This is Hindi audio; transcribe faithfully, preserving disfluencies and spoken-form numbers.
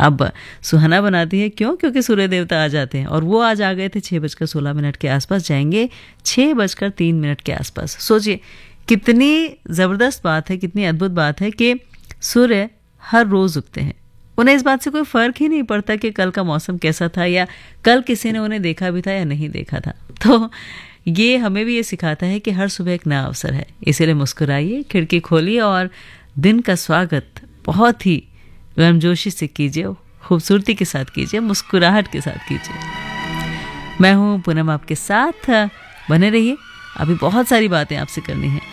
अब सुहाना बनाती है क्यों? क्योंकि सूर्य देवता आ जाते हैं और वो आज आ गए थे छः बजकर सोलह मिनट के आसपास, जाएंगे छः बजकर तीन मिनट के आसपास। सोचिए कितनी ज़बरदस्त बात है, कितनी अद्भुत बात है कि सूर्य हर रोज़ उगते हैं। उन्हें इस बात से कोई फ़र्क ही नहीं पड़ता कि कल का मौसम कैसा था या कल किसी ने उन्हें देखा भी था या नहीं देखा था। तो ये हमें भी ये सिखाता है कि हर सुबह एक नया अवसर है, इसीलिए मुस्कुराइए, खिड़की खोलिए और दिन का स्वागत बहुत ही गर्मजोशी से कीजिए, खूबसूरती के साथ कीजिए, मुस्कुराहट के साथ कीजिए। मैं हूँ पूनम आपके साथ, बने रहिए, अभी बहुत सारी बातें आपसे करनी है।